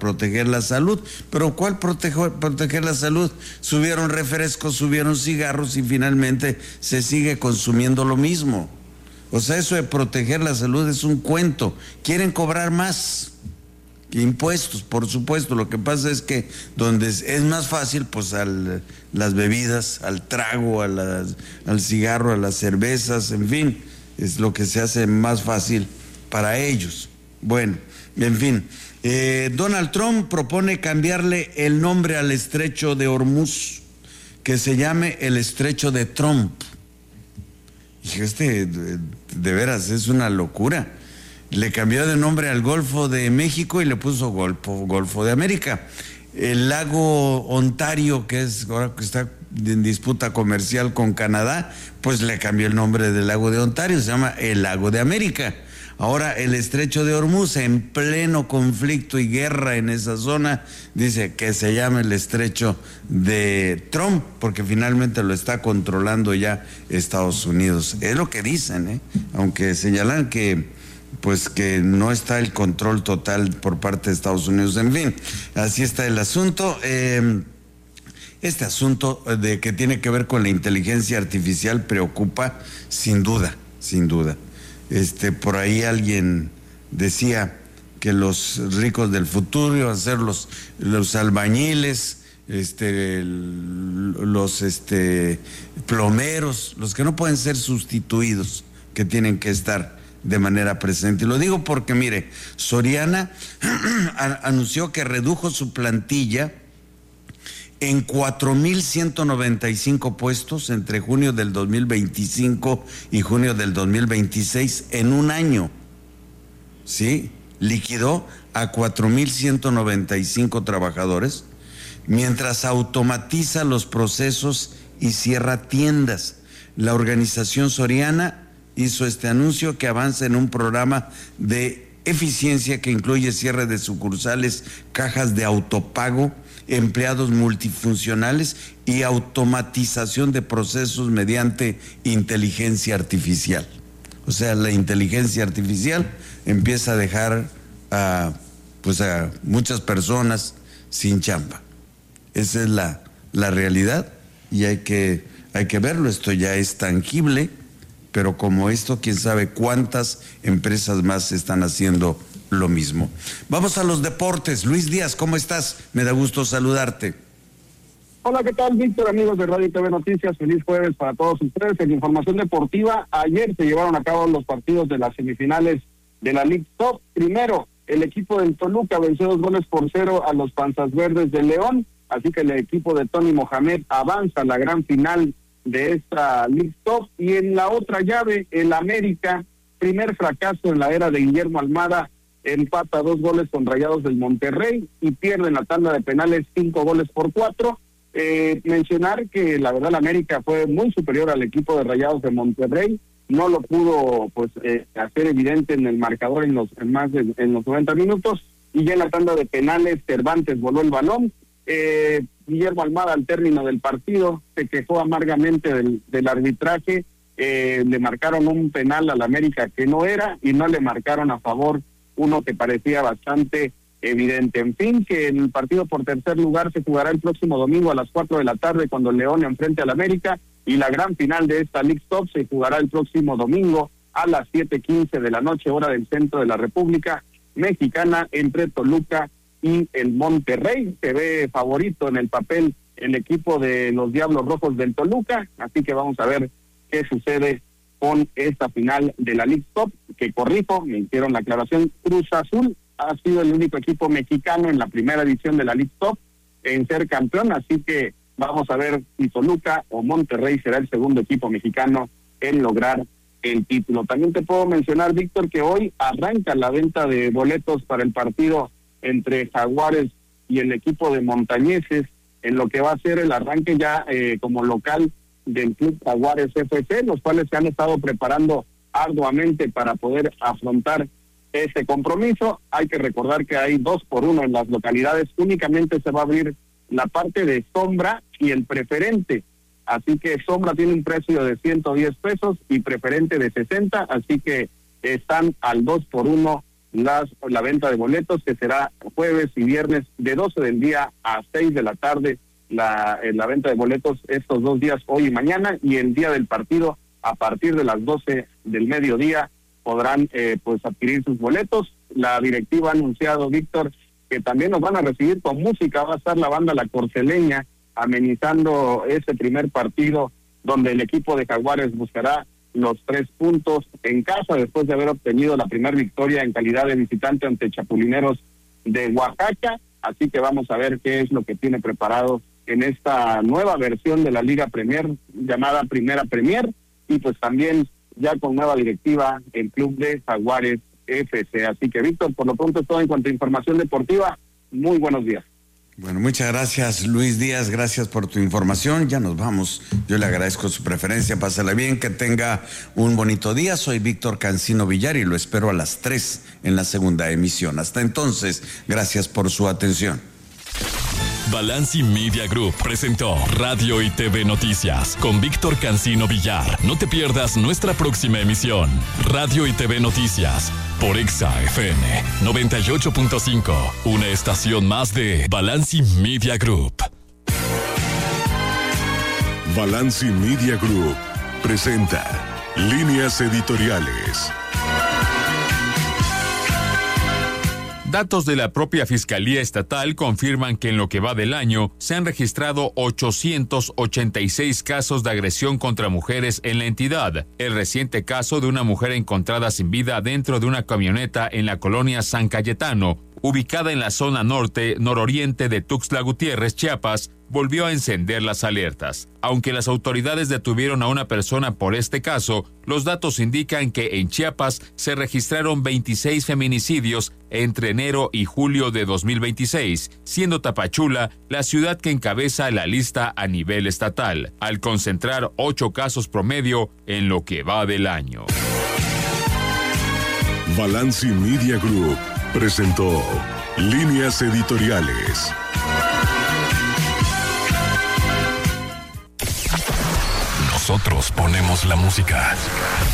proteger la salud. Pero ¿cuál proteger la salud? Subieron refrescos, subieron cigarros y finalmente se sigue consumiendo lo mismo. O sea, eso de proteger la salud es un cuento. Quieren cobrar más impuestos, por supuesto. Lo que pasa es que donde es más fácil, pues las bebidas, al trago, al cigarro, a las cervezas, en fin, es lo que se hace más fácil para ellos. Bueno, en fin, Donald Trump propone cambiarle el nombre al estrecho de Hormuz, que se llame el estrecho de Trump. Y de veras, es una locura. Le cambió de nombre al Golfo de México y le puso Golfo de América. El lago Ontario, que ahora que está en disputa comercial con Canadá, pues le cambió el nombre del lago de Ontario, se llama el Lago de América. Ahora el estrecho de Hormuz, en pleno conflicto y guerra en esa zona, dice que se llame el estrecho de Trump, porque finalmente lo está controlando ya Estados Unidos. Es lo que dicen, aunque señalan que no está el control total por parte de Estados Unidos. En fin, así está el asunto. Este asunto de que tiene que ver con la inteligencia artificial preocupa sin duda. Por ahí alguien decía que los ricos del futuro iban a ser los albañiles, los plomeros, los que no pueden ser sustituidos, que tienen que estar de manera presente. Y lo digo porque, mire, Soriana anunció que redujo su plantilla en 4,195 puestos entre junio del 2025 y junio del 2026 en un año. ¿Sí? Liquidó a 4,195 trabajadores, mientras automatiza los procesos y cierra tiendas. La organización Soriana hizo este anuncio que avanza en un programa de eficiencia que incluye cierre de sucursales, cajas de autopago, empleados multifuncionales y automatización de procesos mediante inteligencia artificial. O sea, la inteligencia artificial empieza a dejar a muchas personas sin chamba. Esa es la realidad y hay que verlo. Esto ya es tangible, pero como esto, quién sabe cuántas empresas más están haciendo lo mismo. Vamos a los deportes. Luis Díaz, ¿cómo estás? Me da gusto saludarte. Hola, ¿qué tal, Víctor? Amigos de Radio y TV Noticias, feliz jueves para todos ustedes. En información deportiva, ayer se llevaron a cabo los partidos de las semifinales de la League Top. Primero, el equipo del Toluca venció 2-0 a los Panzas Verdes de León, así que el equipo de Tony Mohamed avanza a la gran final de esta League Top. Y en la otra llave, el América, primer fracaso en la era de Guillermo Almada, empata 2 con Rayados del Monterrey y pierde en la tanda de penales 5-4. Mencionar que la verdad la América fue muy superior al equipo de Rayados de Monterrey, no lo pudo hacer evidente en el marcador en los 90 minutos, y ya en la tanda de penales Cervantes voló el balón. Guillermo Almada, al término del partido, se quejó amargamente del arbitraje. Le marcaron un penal al América que no era, y no le marcaron a favor uno que parecía bastante evidente. En fin, que el partido por tercer lugar se jugará el próximo domingo a las 4 de la tarde cuando el León enfrente al América, y la gran final de esta League Top se jugará el próximo domingo a las 7:15 de la noche, hora del centro de la República Mexicana, entre Toluca y el Monterrey. Se ve favorito en el papel el equipo de los Diablos Rojos del Toluca, así que vamos a ver qué sucede con esta final de la League Top, que corrijo, me hicieron la aclaración, Cruz Azul ha sido el único equipo mexicano en la primera edición de la League Top en ser campeón, así que vamos a ver si Toluca o Monterrey será el segundo equipo mexicano en lograr el título. También te puedo mencionar, Víctor, que hoy arranca la venta de boletos para el partido entre Jaguares y el equipo de Montañeses, en lo que va a ser el arranque ya como local del Club Jaguares FC, los cuales se han estado preparando arduamente para poder afrontar ese compromiso. Hay que recordar que hay 2-1 en las localidades, únicamente se va a abrir la parte de sombra y el preferente, así que sombra tiene un precio de 110 pesos y preferente de 60, así que están al 2-1 la venta de boletos, que será jueves y viernes de 12 del día a 6 de la tarde, la venta de boletos estos 2 días, hoy y mañana, y el día del partido a partir de las 12 del mediodía podrán pues adquirir sus boletos. La directiva ha anunciado, Víctor, que también nos van a recibir con música. Va a estar la banda La Corceleña amenizando ese primer partido, donde el equipo de Jaguares buscará los 3 puntos en casa después de haber obtenido la primera victoria en calidad de visitante ante Chapulineros de Oaxaca. Así que vamos a ver qué es lo que tiene preparado en esta nueva versión de la Liga Premier, llamada Primera Premier, y pues también ya con nueva directiva el club de Jaguares FC. Así que, Víctor, por lo pronto es todo en cuanto a información deportiva. Muy buenos días. Bueno, muchas gracias, Luis Díaz, gracias por tu información. Ya nos vamos. Yo le agradezco su preferencia, pásala bien, que tenga un bonito día. Soy Víctor Cancino Villar y lo espero a las 3 en la segunda emisión. Hasta entonces, gracias por su atención. Balanci Media Group presentó Radio y TV Noticias con Víctor Cancino Villar. No te pierdas nuestra próxima emisión. Radio y TV Noticias por Exa FM 98.5, una estación más de Balanci Media Group. Balanci Media Group presenta Líneas Editoriales. Datos de la propia Fiscalía Estatal confirman que en lo que va del año se han registrado 886 casos de agresión contra mujeres en la entidad. El reciente caso de una mujer encontrada sin vida dentro de una camioneta en la colonia San Cayetano, ubicada en la zona nororiente de Tuxtla Gutiérrez, Chiapas, volvió a encender las alertas. Aunque las autoridades detuvieron a una persona por este caso, los datos indican que en Chiapas se registraron 26 feminicidios entre enero y julio de 2026, siendo Tapachula la ciudad que encabeza la lista a nivel estatal, al concentrar 8 casos promedio en lo que va del año. Balanci Media Group presentó Líneas Editoriales. Nosotros ponemos la música.